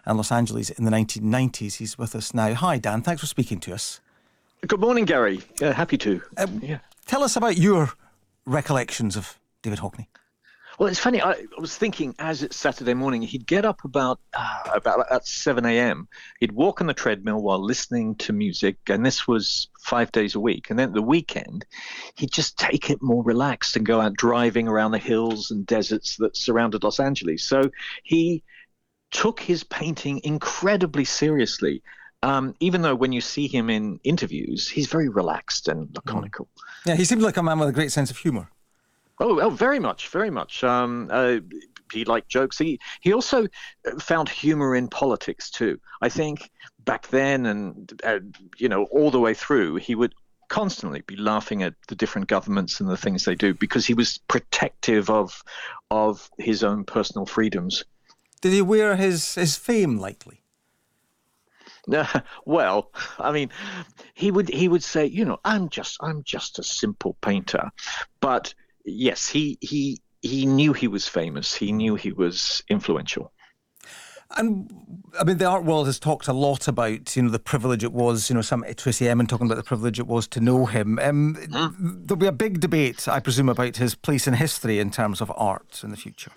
and Los Angeles in the 1990s. He's with us now. Hi, Dan. Thanks for speaking to us. Good morning, Gary. Happy to. Tell us about your recollections of David Hockney. Well, it's funny. I was thinking, as it's Saturday morning, he'd get up about at 7 a.m. He'd walk on the treadmill while listening to music, and this was 5 days a week. And then at the weekend, he'd just take it more relaxed and go out driving around the hills and deserts that surrounded Los Angeles. So he took his painting incredibly seriously. Even though when you see him in interviews, he's very relaxed and laconical. Yeah, he seems like a man with a great sense of humour. Oh, very much, very much. He liked jokes. He also found humor in politics too. I think back then and all the way through, he would constantly be laughing at the different governments and the things they do because he was protective of his own personal freedoms. Did he wear his fame lightly? Well, I mean, he would say, I'm just a simple painter, but yes, he knew he was famous. He knew he was influential. And I mean, the art world has talked a lot about, the privilege it was, some Tracy Emin talking about the privilege it was to know him. There'll be a big debate, I presume, about his place in history in terms of art in the future.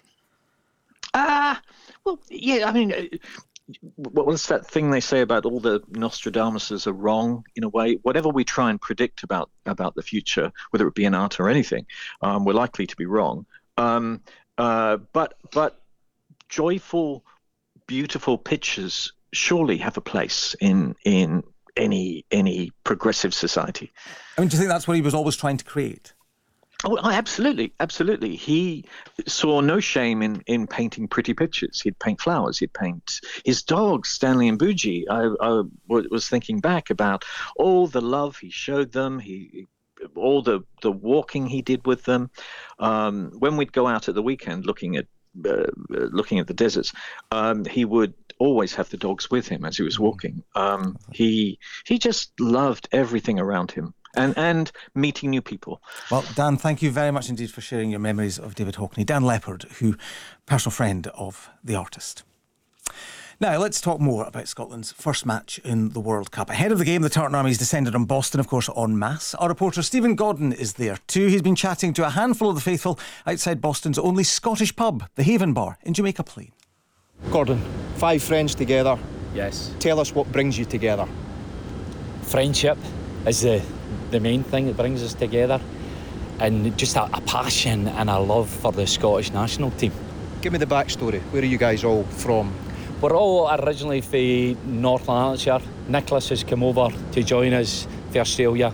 Well, yeah, I mean, what's that thing they say about all the Nostradamuses are wrong in a way? Whatever we try and predict about the future, whether it be in art or anything, we're likely to be wrong. But joyful, beautiful pictures surely have a place in any progressive society. I mean, do you think that's what he was always trying to create? Oh, absolutely, absolutely. He saw no shame in painting pretty pictures. He'd paint flowers. He'd paint his dogs, Stanley and Bougie. I was thinking back about all the love he showed them. All the walking he did with them. When we'd go out at the weekend looking at the deserts, he would always have the dogs with him as he was walking. He just loved everything around him. And meeting new people. Well, Dan, thank you very much indeed for sharing your memories of David Hockney. Dan Leppard, personal friend of the artist. Now, let's talk more about Scotland's first match in the World Cup. Ahead of the game, the Tartan Armies descended on Boston, of course, en masse. Our reporter Stephen Godden is there too. He's been chatting to a handful of the faithful outside Boston's only Scottish pub, the Haven Bar, in Jamaica Plain. Gordon, 5 friends together. Yes. Tell us what brings you together. Friendship is the main thing that brings us together, and just a passion and a love for the Scottish national team. Give me the backstory. Where are you guys all from? We're all originally from North Lanarkshire. Nicholas has come over to join us for Australia.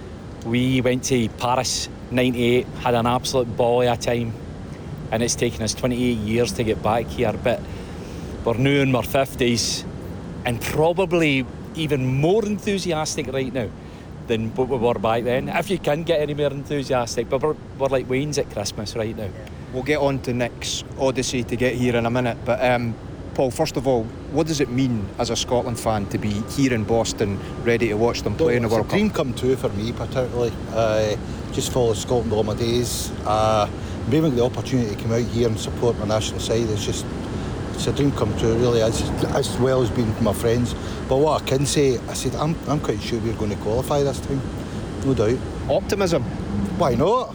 We went to Paris 98, had an absolute ball of a time, and it's taken us 28 years to get back here, but we're now in our 50s and probably even more enthusiastic right now than what we were back then, if you can get any more enthusiastic. But we're like Wayne's at Christmas right now. We'll get on to Nick's odyssey to get here in a minute, but Paul, first of all, what does it mean as a Scotland fan to be here in Boston ready to watch them play in the World Cup? It's a dream come true for me particularly. Just followed Scotland all my days. Having the opportunity to come out here and support my national side, it's a dream come true, really, as well as being with my friends. But what I can say, I'm quite sure we're going to qualify this time, no doubt. Optimism? Why not?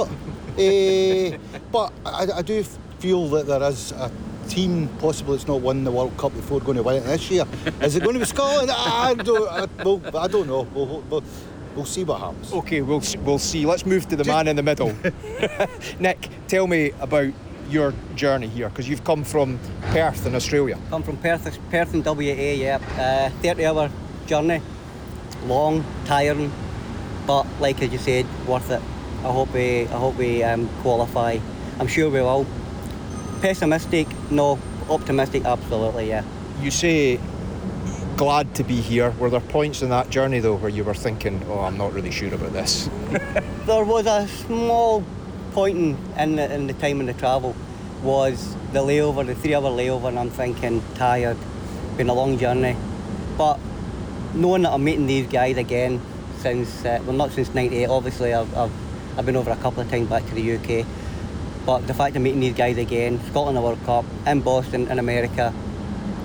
But I do feel that there is a team possibly that's not won the World Cup before going to win it this year. Is it going to be Scotland? I don't know. We'll see what happens. OK, we'll see. Let's move to the man in the middle. Nick, tell me about your journey here, because you've come from Perth in Australia. Come from Perth in WA, yeah. 30-hour journey, long, tiring, but like as you said, worth it. I hope we qualify. I'm sure we will. Pessimistic? No. Optimistic? Absolutely, yeah. You say glad to be here. Were there points in that journey though where you were thinking, I'm not really sure about this? There was a small point in the time of the travel, was the layover, the 3-hour layover, and I'm thinking, tired, been a long journey. But knowing that I'm meeting these guys again since, not since 98, obviously I've been over a couple of times back to the UK, but the fact of meeting these guys again, Scotland World Cup, in Boston, in America,